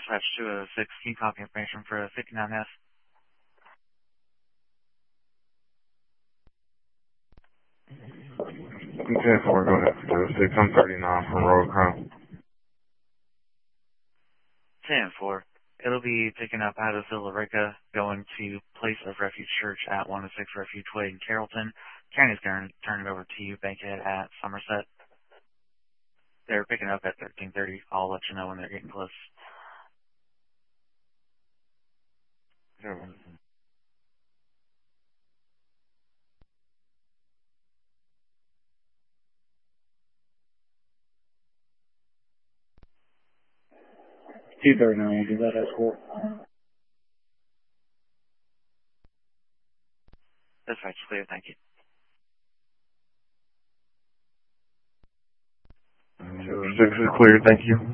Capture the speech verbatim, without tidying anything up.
dispatch two oh six, can you copy information for fifty-nine S? ten four, go ahead. two oh six, I'm thirty-nine from Road Crown. ten four. It'll be picking up out of Villa Rica, going to Place of Refuge Church at one oh six Refuge Way in Carrollton. County's going to turn it over to you, Bankhead at Somerset. They're picking up at thirteen thirty. I'll let you know when they're getting close. Yeah. two thirty-nine will give that escort. Dispatch clear, thank you. two oh six is clear, thank you.